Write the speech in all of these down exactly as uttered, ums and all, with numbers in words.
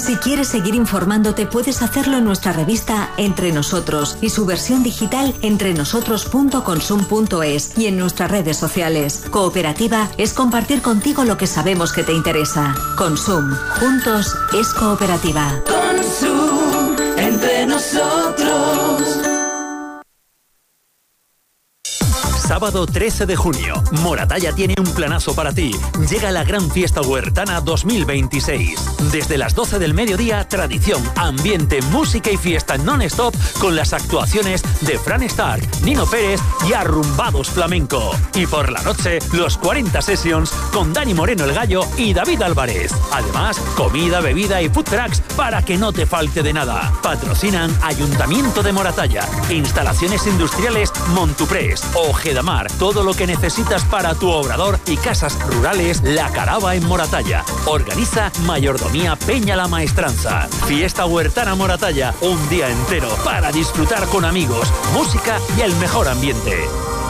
Si quieres seguir informándote, puedes hacerlo en nuestra revista Entre Nosotros y su versión digital entrenosotros punto consum punto es y en nuestras redes sociales. Cooperativa es compartir contigo lo que sabemos que te interesa. Consum. Juntos es cooperativa. Consum. Entre nosotros. Sábado trece de junio, Moratalla tiene un planazo para ti. Llega la Gran Fiesta Huertana dos mil veintiséis. Desde las doce del mediodía, tradición, ambiente, música y fiesta non-stop con las actuaciones de Fran Stark, Nino Pérez y Arrumbados Flamenco. Y por la noche, los cuarenta Sessions con Dani Moreno el Gallo y David Álvarez. Además, comida, bebida y food trucks para que no te falte de nada. Patrocinan Ayuntamiento de Moratalla, Instalaciones Industriales Montuprés, Ojeda Mar, todo lo que necesitas para tu obrador y casas rurales La Carava en Moratalla. Organiza Mayordomía Peña La Maestranza. Fiesta Huertana Moratalla, un día entero para disfrutar con amigos, música y el mejor ambiente.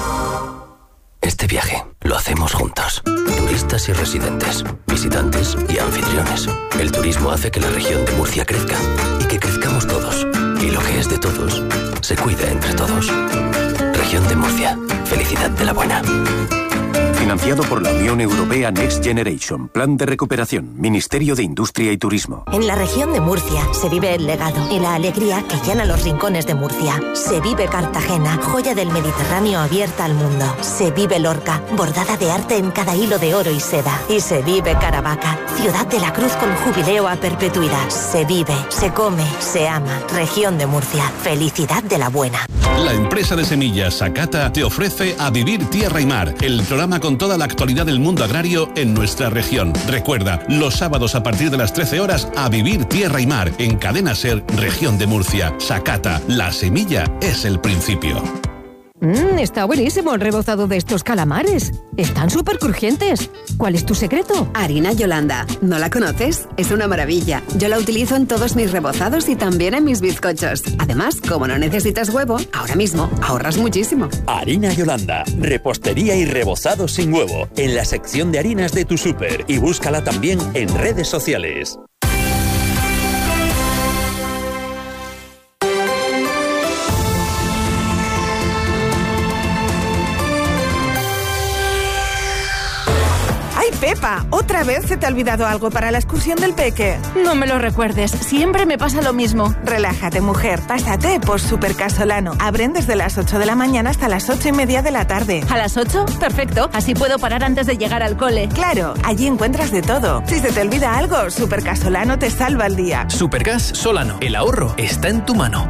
Este viaje lo hacemos juntos. Turistas y residentes, visitantes y anfitriones. El turismo hace que la región de Murcia crezca y que crezcamos todos. Y lo que es de todos, se cuida entre todos. Región de Murcia. Felicidad de la buena. Financiado por la Unión Europea Next Generation. Plan de recuperación. Ministerio de Industria y Turismo. En la región de Murcia se vive el legado y la alegría que llena los rincones de Murcia. Se vive Cartagena, joya del Mediterráneo abierta al mundo. Se vive Lorca, bordada de arte en cada hilo de oro y seda. Y se vive Caravaca, ciudad de la cruz con jubileo a perpetuidad. Se vive, se come, se ama. Región de Murcia. Felicidad de la buena. La empresa de semillas Sakata te ofrece A Vivir Tierra y Mar, el programa con toda la actualidad del mundo agrario en nuestra región. Recuerda, los sábados a partir de las trece horas, A Vivir Tierra y Mar, en Cadena Ser, Región de Murcia. Sakata, la semilla es el principio. Mmm, está buenísimo el rebozado de estos calamares. Están súper crujientes. ¿Cuál es tu secreto? Harina Yolanda. ¿No la conoces? Es una maravilla. Yo la utilizo en todos mis rebozados y también en mis bizcochos. Además, como no necesitas huevo, ahora mismo ahorras muchísimo. Harina Yolanda. Repostería y rebozado sin huevo. En la sección de harinas de tu súper. Y búscala también en redes sociales. Pepa, ¿otra vez se te ha olvidado algo para la excursión del peque? No me lo recuerdes, siempre me pasa lo mismo. Relájate, mujer, pásate por Supercasolano. Abren desde las ocho de la mañana hasta las ocho y media de la tarde. ¿A las ocho? Perfecto, así puedo parar antes de llegar al cole. Claro, allí encuentras de todo. Si se te olvida algo, Supercasolano te salva el día. Supergas Solano, el ahorro está en tu mano.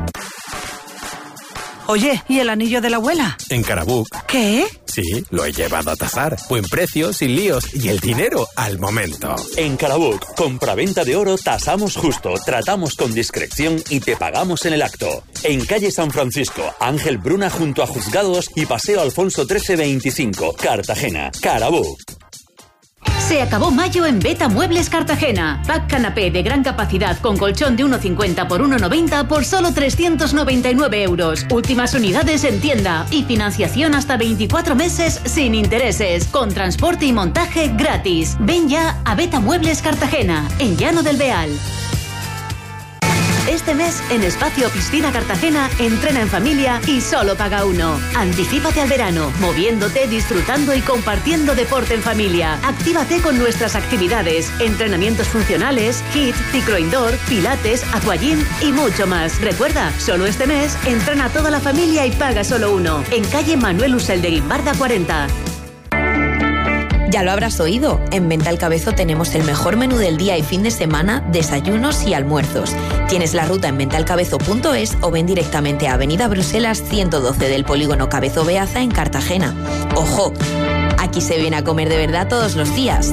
Oye, ¿y el anillo de la abuela? En Carabook. ¿Qué? Sí, lo he llevado a tasar. Buen precio, sin líos y el dinero al momento. En Carabook, compraventa de oro tasamos justo, tratamos con discreción y te pagamos en el acto. En calle San Francisco, Ángel Bruna junto a Juzgados y Paseo Alfonso trece veinticinco, Cartagena. Carabook. Se acabó mayo en Beta Muebles Cartagena. Pack canapé de gran capacidad con colchón de uno cincuenta por uno noventa por solo trescientos noventa y nueve euros. Últimas unidades en tienda y financiación hasta veinticuatro meses sin intereses, con transporte y montaje gratis. Ven ya a Beta Muebles Cartagena, en Llano del Beal. Este mes, en Espacio Piscina Cartagena, entrena en familia y solo paga uno. Anticípate al verano, moviéndote, disfrutando y compartiendo deporte en familia. Actívate con nuestras actividades, entrenamientos funcionales, hit, ciclo indoor, pilates, aquagym y mucho más. Recuerda, solo este mes, entrena toda la familia y paga solo uno. En calle Manuel Usel de Guimbarda cuarenta. Ya lo habrás oído, en Mental Cabezo tenemos el mejor menú del día y fin de semana, desayunos y almuerzos. Tienes la ruta en mentalcabezo punto es o ven directamente a Avenida Bruselas ciento doce del polígono Cabezo Beaza en Cartagena. ¡Ojo! Aquí se viene a comer de verdad todos los días.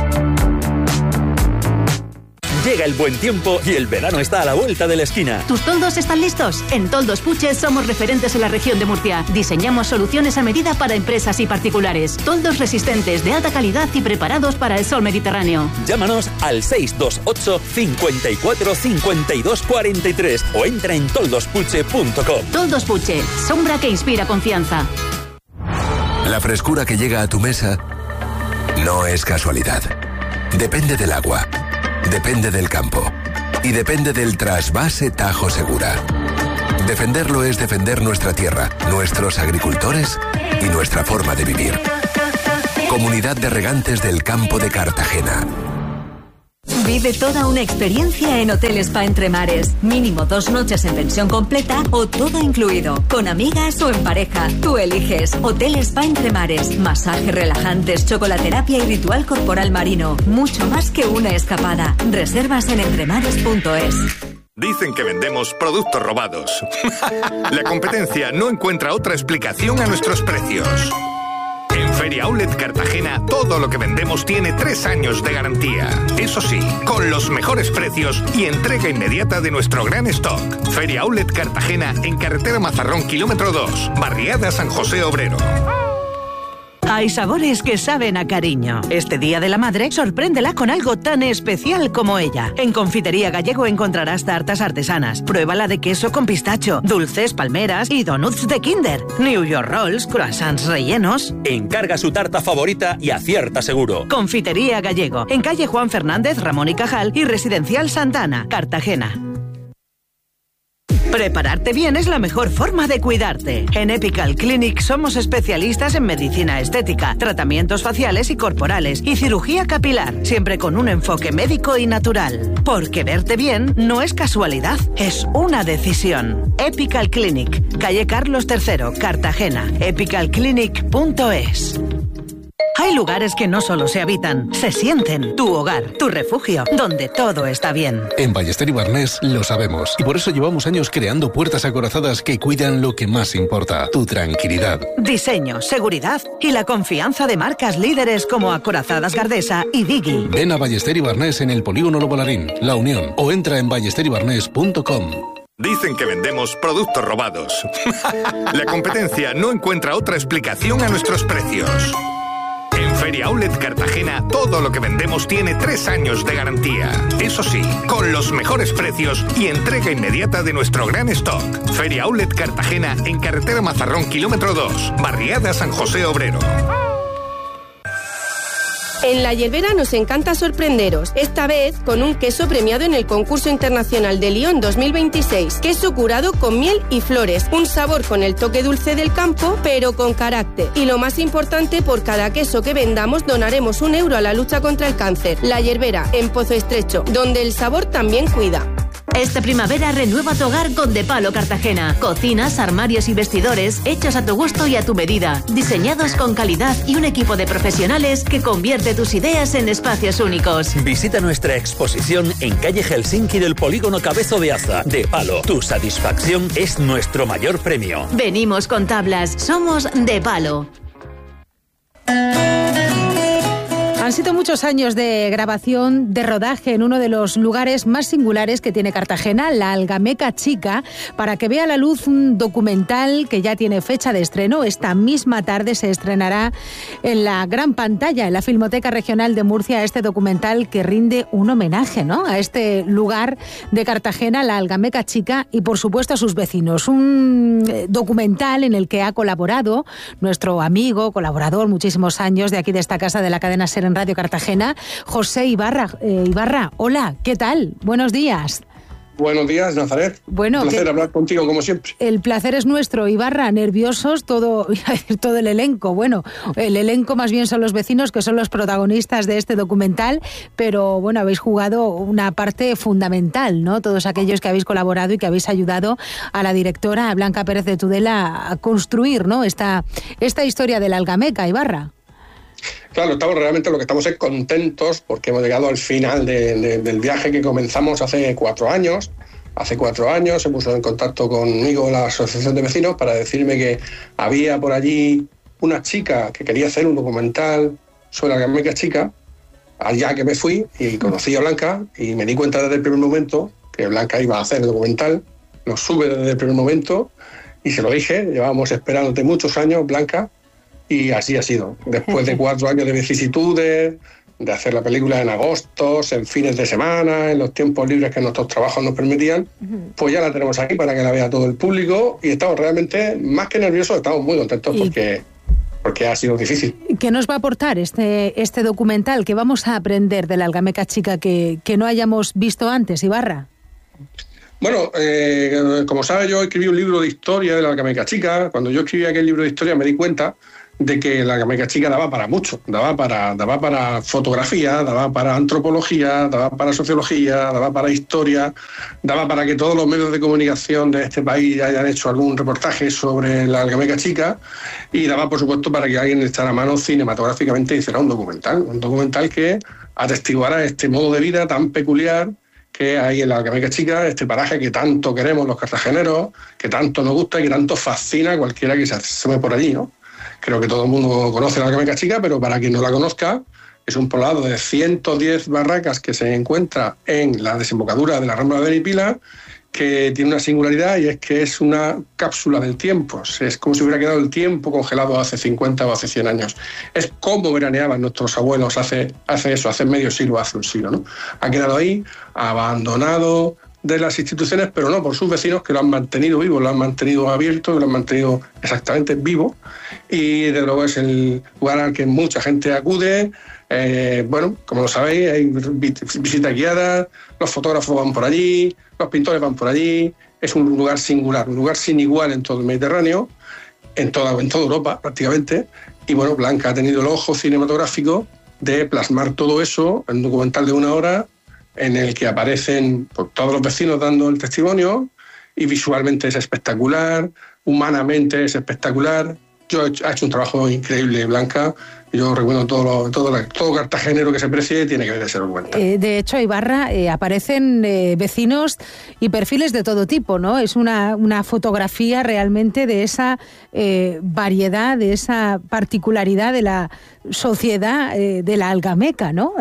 Llega el buen tiempo y el verano está a la vuelta de la esquina. ¿Tus toldos están listos? En Toldos Puche somos referentes en la región de Murcia. Diseñamos soluciones a medida para empresas y particulares. Toldos resistentes, de alta calidad y preparados para el sol mediterráneo. Llámanos al seis dos ocho, cinco cuatro, cinco dos cuatro tres o entra en toldos puche punto com. Toldos Puche, sombra que inspira confianza. La frescura que llega a tu mesa no es casualidad. Depende del agua. Depende del campo. y depende del trasvase Tajo Segura. Defenderlo es defender nuestra tierra, nuestros agricultores y nuestra forma de vivir. Comunidad de Regantes del Campo de Cartagena. Vive toda una experiencia en Hotel Spa Entre Mares. Mínimo dos noches en pensión completa o todo incluido. Con amigas o en pareja. Tú eliges. Hotel Spa Entre Mares. Masajes relajantes, chocolaterapia y ritual corporal marino. Mucho más que una escapada. Reservas en entremares punto es. Dicen que vendemos productos robados. La competencia no encuentra otra explicación a nuestros precios. En Feria Outlet Cartagena, todo lo que vendemos tiene tres años de garantía. Eso sí, con los mejores precios y entrega inmediata de nuestro gran stock. Feria Outlet Cartagena, en carretera Mazarrón, kilómetro dos, barriada San José Obrero. Hay sabores que saben a cariño. Este Día de la Madre, sorpréndela con algo tan especial como ella. En Confitería Gallego encontrarás tartas artesanas. Pruébala de queso con pistacho, dulces, palmeras y donuts de Kinder. New York Rolls, croissants rellenos. Encarga su tarta favorita y acierta seguro. Confitería Gallego, en calle Juan Fernández, Ramón y Cajal y Residencial Santana, Cartagena. Prepararte bien es la mejor forma de cuidarte. En Epical Clinic somos especialistas en medicina estética, tratamientos faciales y corporales y cirugía capilar, siempre con un enfoque médico y natural. Porque verte bien no es casualidad, es una decisión. Epical Clinic, calle Carlos tercero, Cartagena. epical clinic punto es. Hay lugares que no solo se habitan, se sienten. Tu hogar, tu refugio, donde todo está bien. En Ballester y Barnés lo sabemos. Y por eso llevamos años creando puertas acorazadas que cuidan lo que más importa, tu tranquilidad. Diseño, seguridad y la confianza de marcas líderes como Acorazadas Gardesa y Digi. Ven a Ballester y Barnés en el Polígono Lobolarín, La Unión, o entra en ballester y barnés punto com. Dicen que vendemos productos robados. La competencia no encuentra otra explicación a nuestros precios. En Feria Outlet Cartagena, todo lo que vendemos tiene tres años de garantía. Eso sí, con los mejores precios y entrega inmediata de nuestro gran stock. Feria Outlet Cartagena, en carretera Mazarrón, kilómetro dos, barriada San José Obrero. En La Hierbera nos encanta sorprenderos, esta vez con un queso premiado en el Concurso Internacional de Lyon dos mil veintiséis. Queso curado con miel y flores, un sabor con el toque dulce del campo, pero con carácter. Y lo más importante, por cada queso que vendamos donaremos un euro a la lucha contra el cáncer. La Hierbera, en Pozo Estrecho, donde el sabor también cuida. Esta primavera renueva tu hogar con De Palo Cartagena. Cocinas, armarios y vestidores hechos a tu gusto y a tu medida. Diseñados con calidad y un equipo de profesionales que convierte tus ideas en espacios únicos. Visita nuestra exposición en calle Helsinki del Polígono Cabezo de Aza. De Palo, tu satisfacción es nuestro mayor premio. Venimos con tablas, somos De Palo. Han sido muchos años de grabación, de rodaje en uno de los lugares más singulares que tiene Cartagena, la Algameca Chica, para que vea la luz un documental que ya tiene fecha de estreno. Esta misma tarde se estrenará en la gran pantalla, en la Filmoteca Regional de Murcia, este documental que rinde un homenaje, ¿no?, a este lugar de Cartagena, la Algameca Chica, y por supuesto a sus vecinos. Un documental en el que ha colaborado nuestro amigo, colaborador muchísimos años de aquí de esta casa de la cadena SER en Radio Cartagena, José Ibarra. Eh, Ibarra, hola, ¿qué tal? Buenos días. Buenos días, Nazaret. Bueno, un placer que, hablar contigo, como siempre. El placer es nuestro, Ibarra. Nerviosos todo, todo el elenco. Bueno, el elenco más bien son los vecinos, que son los protagonistas de este documental, pero bueno, habéis jugado una parte fundamental, ¿no? Todos aquellos que habéis colaborado y que habéis ayudado a la directora, a Blanca Pérez de Tudela, a construir, ¿no?, esta, esta historia de la Algameca, Ibarra. Claro, estamos realmente lo que estamos es contentos porque hemos llegado al final de, de, del viaje que comenzamos hace cuatro años. Hace cuatro años se puso en contacto conmigo la Asociación de Vecinos para decirme que había por allí una chica que quería hacer un documental sobre la Algameca Chica. Allá que me fui y conocí a Blanca y me di cuenta desde el primer momento que Blanca iba a hacer el documental. Lo sube desde el primer momento y se lo dije. Llevábamos esperándote muchos años, Blanca. Y así ha sido. Después de cuatro años de vicisitudes, de hacer la película en agostos, en fines de semana, en los tiempos libres que nuestros trabajos nos permitían, pues ya la tenemos aquí para que la vea todo el público y estamos realmente, más que nerviosos, estamos muy contentos porque, porque ha sido difícil. ¿Qué nos va a aportar este, este documental? ¿Qué vamos a aprender de la Algameca Chica que, que no hayamos visto antes, Ibarra? Bueno, eh, como sabes, yo escribí un libro de historia de la Algameca Chica. Cuando yo escribí aquel libro de historia me di cuenta de que la Algameca Chica daba para mucho, daba para, daba para fotografía, daba para antropología, daba para sociología, daba para historia, daba para que todos los medios de comunicación de este país hayan hecho algún reportaje sobre la Algameca Chica, y daba, por supuesto, para que alguien echara mano cinematográficamente y hiciera un documental, un documental que atestiguara este modo de vida tan peculiar que hay en la Algameca Chica, este paraje que tanto queremos los cartageneros, que tanto nos gusta y que tanto fascina a cualquiera que se asome por allí, ¿no? Creo que todo el mundo conoce la Algameca Chica, pero para quien no la conozca, es un poblado de ciento diez barracas que se encuentra en la desembocadura de la Rambla de Benipila, que tiene una singularidad, y es que es una cápsula del tiempo. Es como si hubiera quedado el tiempo congelado hace cincuenta o hace cien años. Es como veraneaban nuestros abuelos hace, hace eso, hace medio siglo, hace un siglo, ¿no? Ha quedado ahí, abandonado de las instituciones, pero no por sus vecinos, que lo han mantenido vivo, lo han mantenido abierto, lo han mantenido exactamente vivo, y desde luego es el lugar al que mucha gente acude. Eh, bueno, como lo sabéis, hay visitas guiadas, los fotógrafos van por allí, los pintores van por allí. Es un lugar singular, un lugar sin igual en todo el Mediterráneo, en toda, en toda Europa prácticamente. Y bueno, Blanca ha tenido el ojo cinematográfico de plasmar todo eso en un documental de una hora, en el que aparecen pues, todos los vecinos dando el testimonio, y visualmente es espectacular, humanamente es espectacular. Yo he hecho, ha hecho un trabajo increíble, Blanca. Yo recomiendo todo, todo, todo cartagenero que se precie tiene que ver ese documental. Eh, de hecho, Ibarra, eh, aparecen eh, vecinos y perfiles de todo tipo, ¿no? Es una, una fotografía realmente de esa eh, variedad, de esa particularidad de la sociedad eh, de la Algameca, ¿no?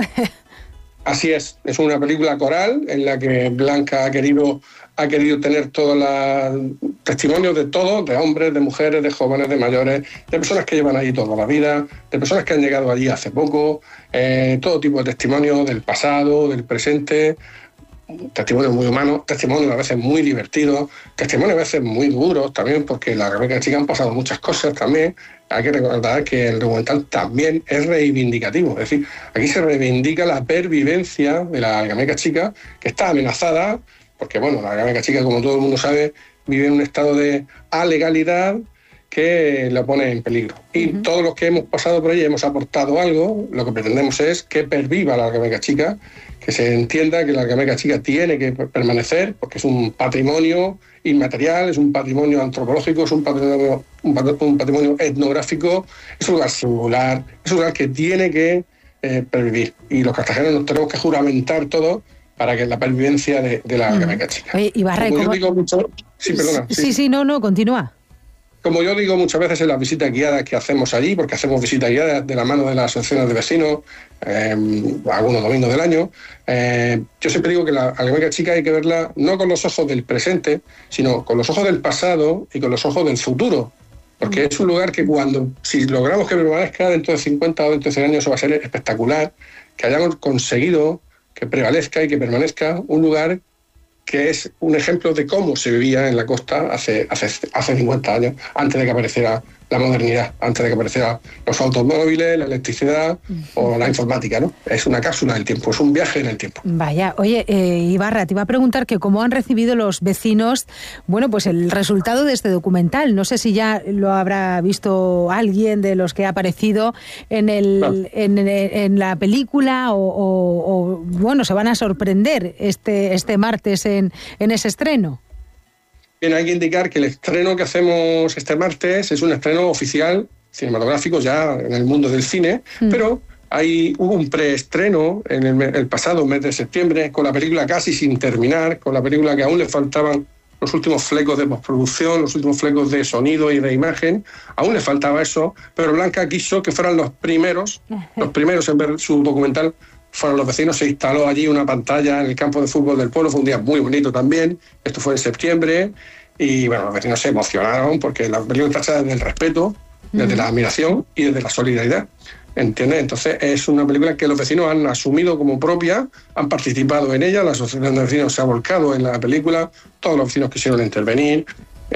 Así es, es una película coral en la que Blanca ha querido, ha querido tener todos los testimonios de todos, de hombres, de mujeres, de jóvenes, de mayores, de personas que llevan allí toda la vida, de personas que han llegado allí hace poco, eh, todo tipo de testimonios del pasado, del presente, testimonios muy humanos, testimonios a veces muy divertidos, testimonios a veces muy duros también, porque en la Algameca Chica han pasado muchas cosas también. Hay que recordar que el documental también es reivindicativo, es decir, aquí se reivindica la pervivencia de la Algameca Chica, que está amenazada, porque bueno, la Algameca Chica, como todo el mundo sabe, vive en un estado de alegalidad que la pone en peligro. Y uh-huh. todos los que hemos pasado por ella hemos aportado algo. Lo que pretendemos es que perviva la Algameca Chica, que se entienda que la Algameca Chica tiene que permanecer, porque es un patrimonio inmaterial, es un patrimonio antropológico, es un patrimonio, un patrimonio etnográfico, es un lugar singular, es un lugar que tiene que eh, pervivir. Y los cartageneros nos tenemos que juramentar todos para que la pervivencia de, de la Algameca Chica. Oye, Ibarra, Como ¿cómo? yo digo mucho... Sí, perdona. Sí, sí, sí, no, no, continúa. Como yo digo muchas veces en las visitas guiadas que hacemos allí, porque hacemos visitas guiadas de la mano de las asociaciones de vecinos, eh, algunos domingos del año, eh, yo siempre digo que la Algameca Chica hay que verla no con los ojos del presente, sino con los ojos del pasado y con los ojos del futuro. Porque es un lugar que cuando, si logramos que permanezca dentro de cincuenta o dentro de cien años, eso va a ser espectacular, que hayamos conseguido que prevalezca y que permanezca un lugar que es un ejemplo de cómo se vivía en la costa hace, hace, hace cincuenta años, antes de que apareciera la modernidad, antes de que aparecieran los automóviles, la electricidad o la informática, ¿no? Es una cápsula del tiempo, es un viaje en el tiempo. Vaya, oye, eh, Ibarra, te iba a preguntar que cómo han recibido los vecinos, bueno, pues el resultado de este documental. No sé si ya lo habrá visto alguien de los que ha aparecido en, el, claro. en, en, en la película o, o, o, bueno, se van a sorprender este, este martes en, en ese estreno. Bien, hay que indicar que el estreno que hacemos este martes es un estreno oficial cinematográfico ya en el mundo del cine, mm. pero hay, hubo un preestreno en el, el pasado mes de septiembre con la película casi sin terminar, con la película que aún le faltaban los últimos flecos de postproducción, los últimos flecos de sonido y de imagen, aún le faltaba eso, pero Blanca quiso que fueran los primeros, los primeros en ver su documental. Fueron los vecinos, se instaló allí una pantalla en el campo de fútbol del pueblo, fue un día muy bonito también, esto fue en septiembre, y bueno, los vecinos se emocionaron porque la película está desde el respeto, desde uh-huh. la admiración y desde la solidaridad, ¿entiendes? Entonces es una película que los vecinos han asumido como propia, han participado en ella, la asociación de vecinos se ha volcado en la película, todos los vecinos quisieron intervenir,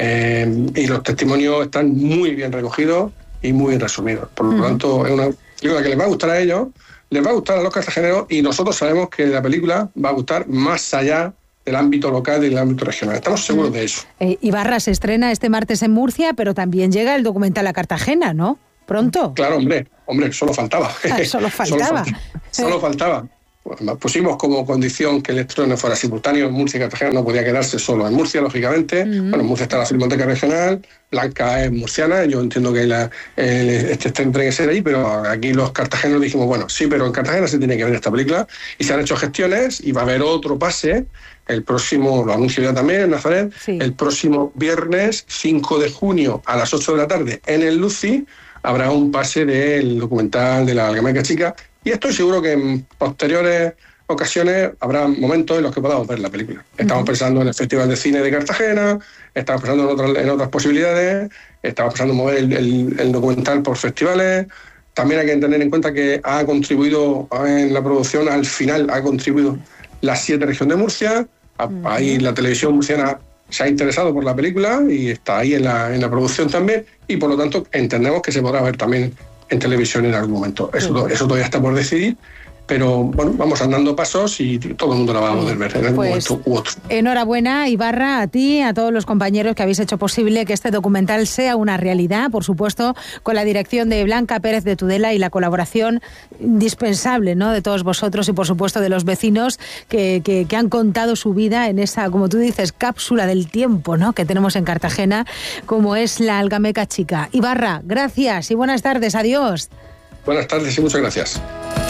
eh, y los testimonios están muy bien recogidos y muy bien resumidos. Por lo uh-huh. tanto, es una película que les va a gustar a ellos, les va a gustar a los cartageneros, y nosotros sabemos que la película va a gustar más allá del ámbito local y del ámbito regional. Estamos seguros de eso. Eh, Ibarra se estrena este martes en Murcia, pero también llega el documental a Cartagena, ¿no? Pronto. Claro, hombre, hombre, solo faltaba. Ah, solo faltaba. solo, solo faltaba. Pues pusimos como condición que el estreno fuera simultáneo en Murcia y Cartagena, no podía quedarse solo en Murcia, lógicamente. Uh-huh. Bueno, en Murcia está la Filmoteca Regional, Blanca es murciana, yo entiendo que la, el, este estreno tiene que ser ahí, pero aquí los cartagenos dijimos, bueno, sí, pero en Cartagena se tiene que ver esta película, y se han hecho gestiones, y va a haber otro pase, el próximo, lo anuncio ya también en Nazaret, sí. El próximo viernes cinco de junio a las ocho de la tarde en el Lucy, habrá un pase del documental de la Algameca Chica, y estoy seguro que en posteriores ocasiones habrá momentos en los que podamos ver la película. Estamos uh-huh. pensando en el Festival de Cine de Cartagena, estamos pensando en otras, en otras posibilidades, estamos pensando en mover el, el, el documental por festivales. También hay que tener en cuenta que ha contribuido en la producción, al final ha contribuido la siete región de Murcia, uh-huh. ahí la televisión murciana se ha interesado por la película y está ahí en la, en la producción también, y por lo tanto entendemos que se podrá ver también en televisión en algún momento. Eso, eso todavía está por decidir, pero bueno, vamos andando pasos y todo el mundo la va a poder ver en algún pues, momento u otro. Enhorabuena, Ibarra, a ti, a todos los compañeros que habéis hecho posible que este documental sea una realidad, por supuesto, con la dirección de Blanca Pérez de Tudela y la colaboración indispensable, ¿no?, de todos vosotros y, por supuesto, de los vecinos que, que, que han contado su vida en esa, como tú dices, cápsula del tiempo, ¿no?, que tenemos en Cartagena, como es la Algameca Chica. Ibarra, gracias y buenas tardes. Adiós. Buenas tardes y muchas gracias.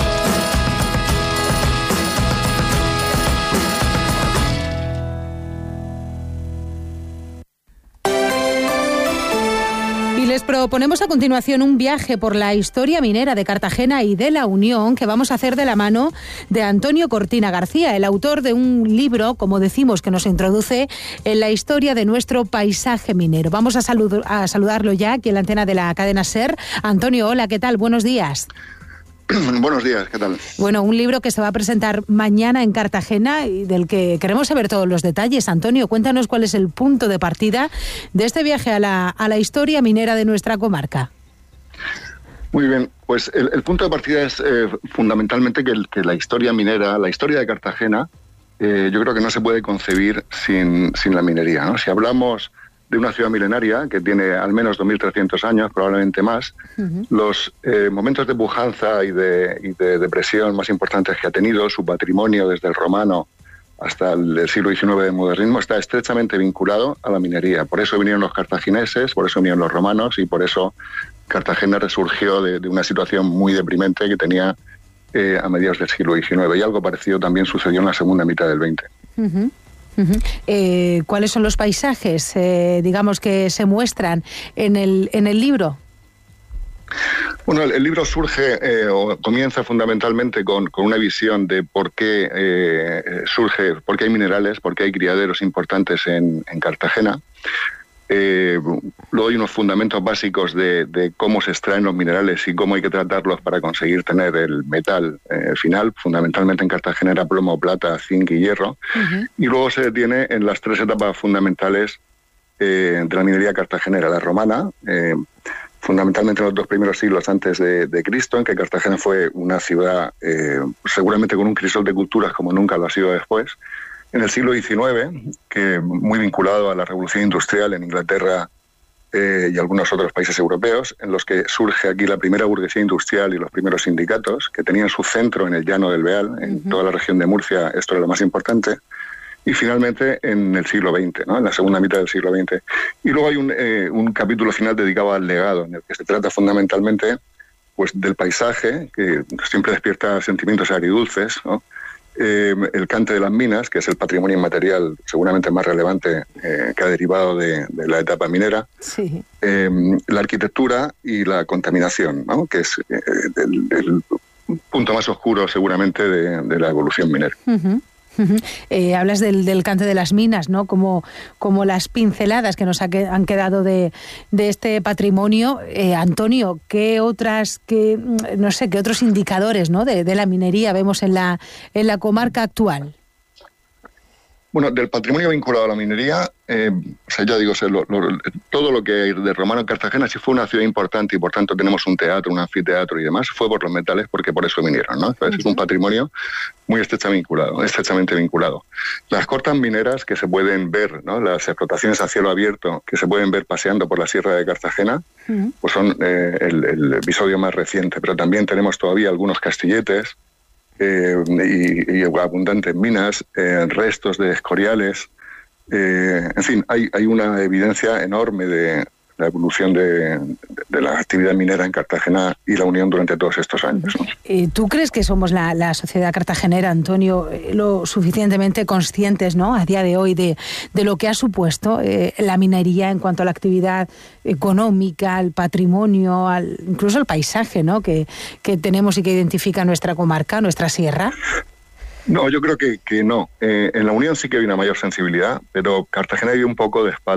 Les proponemos a continuación un viaje por la historia minera de Cartagena y de la Unión que vamos a hacer de la mano de Antonio Cortina García, el autor de un libro, como decimos, que nos introduce en la historia de nuestro paisaje minero. Vamos a, salud- a saludarlo ya aquí en la antena de la cadena SER. Antonio, hola, ¿qué tal? Buenos días. Buenos días, ¿qué tal? Bueno, un libro que se va a presentar mañana en Cartagena y del que queremos saber todos los detalles. Antonio, cuéntanos cuál es el punto de partida de este viaje a la, a la historia minera de nuestra comarca. Muy bien, pues el, el punto de partida es eh, fundamentalmente que, el, que la historia minera, la historia de Cartagena, eh, yo creo que no se puede concebir sin, sin la minería, ¿no? Si hablamos de una ciudad milenaria que tiene al menos dos mil trescientos años, probablemente más, uh-huh. los eh, momentos de pujanza y de, y de depresión más importantes que ha tenido, su patrimonio desde el romano hasta el, el siglo diecinueve del modernismo, está estrechamente vinculado a la minería. Por eso vinieron los cartagineses, por eso vinieron los romanos y por eso Cartagena resurgió de, de una situación muy deprimente que tenía eh, a mediados del siglo diecinueve, y algo parecido también sucedió en la segunda mitad del veinte. Uh-huh. Uh-huh. Eh, ¿Cuáles son los paisajes, eh, digamos, que se muestran en el, en el libro? Bueno, el, el libro surge eh, o comienza fundamentalmente con, con una visión de por qué eh, surge, por qué hay minerales, por qué hay criaderos importantes en, en Cartagena. Eh, luego hay unos fundamentos básicos de, de cómo se extraen los minerales y cómo hay que tratarlos para conseguir tener el metal eh, final. Fundamentalmente en Cartagena era plomo, plata, zinc y hierro. Uh-huh. Y luego se detiene en las tres etapas fundamentales eh, de la minería cartagenera. La romana, eh, fundamentalmente en los dos primeros siglos antes de, de Cristo, en que Cartagena fue una ciudad eh, seguramente con un crisol de culturas como nunca lo ha sido después. En el siglo diecinueve, que muy vinculado a la revolución industrial en Inglaterra eh, y algunos otros países europeos, en los que surge aquí la primera burguesía industrial y los primeros sindicatos, que tenían su centro en el llano del Beal, en uh-huh. toda la región de Murcia. Esto era lo más importante. Y finalmente en el siglo veinte, ¿no?, en la segunda mitad del siglo veinte. Y luego hay un, eh, un capítulo final dedicado al legado, en el que se trata fundamentalmente pues, del paisaje, que siempre despierta sentimientos agridulces, ¿no? Eh, el cante de las minas, que es el patrimonio inmaterial seguramente más relevante eh, que ha derivado de, de la etapa minera, sí. eh, la arquitectura y la contaminación, ¿no?, que es eh, el, el punto más oscuro seguramente de, de la evolución minera. Uh-huh. Uh-huh. Eh, hablas del, del cante de las minas, ¿no? Como, como las pinceladas que nos ha que, han quedado de, de este patrimonio. Eh, Antonio, ¿qué otras, qué, no sé, qué otros indicadores, ¿no?, de, de la minería vemos en la, en la comarca actual? Bueno, del patrimonio vinculado a la minería, eh, o sea, ya digo, o sea, lo, lo, todo lo que hay de romano en Cartagena, si fue una ciudad importante y por tanto tenemos un teatro, un anfiteatro y demás, fue por los metales, porque por eso vinieron, ¿no? Entonces, uh-huh. Es un patrimonio muy estrechamente vinculado, estrechamente vinculado. Las cortas mineras que se pueden ver, ¿no? Las explotaciones a cielo abierto que se pueden ver paseando por la Sierra de Cartagena, uh-huh. pues son eh, el, el episodio más reciente, pero también tenemos todavía algunos castilletes, Eh, y, y abundantes minas, eh, restos de escoriales, eh, en fin, hay, hay una evidencia enorme de la evolución de, de la actividad minera en Cartagena y la Unión durante todos estos años, ¿no? Eh, ¿Tú crees que somos la, la sociedad cartagenera, Antonio, eh, lo suficientemente conscientes, ¿no?, a día de hoy de, de lo que ha supuesto eh, la minería en cuanto a la actividad económica, al patrimonio, al, incluso al paisaje, ¿no?, que, que tenemos y que identifica nuestra comarca, nuestra sierra? No, yo creo que, que no. Eh, en la Unión sí que hay una mayor sensibilidad, pero Cartagena vive un poco de espalda